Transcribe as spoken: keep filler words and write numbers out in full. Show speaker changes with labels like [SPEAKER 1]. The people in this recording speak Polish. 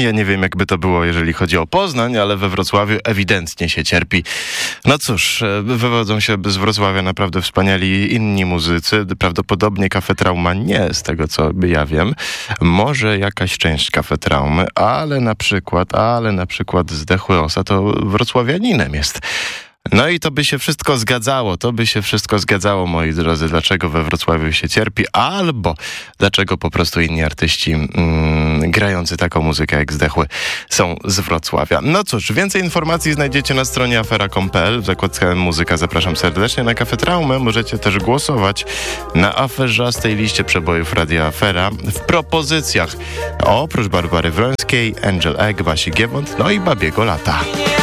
[SPEAKER 1] Ja nie wiem, jakby to było, jeżeli chodzi o Poznań, ale we Wrocławiu ewidentnie się cierpi. No cóż, wywodzą się z Wrocławia naprawdę wspaniali inni muzycy. Prawdopodobnie Cafe Trauma nie, z tego co ja wiem. Może jakaś część Cafe Traumy, ale na przykład, ale na przykład Zdechły Osa to wrocławianinem jest. No i to by się wszystko zgadzało, to by się wszystko zgadzało, moi drodzy, dlaczego we Wrocławiu się cierpi, albo dlaczego po prostu inni artyści mm, grający taką muzykę jak Zdechły są z Wrocławia. No cóż, więcej informacji znajdziecie na stronie afera kropka com kropka pe el. W zakładce muzyka zapraszam serdecznie na Cafe Traumę. Możecie też głosować na aferzastej liście przebojów Radia Afera w propozycjach oprócz Barbary Wrońskiej, Angel Egg, Basi Giewont, no i Babiego Lata.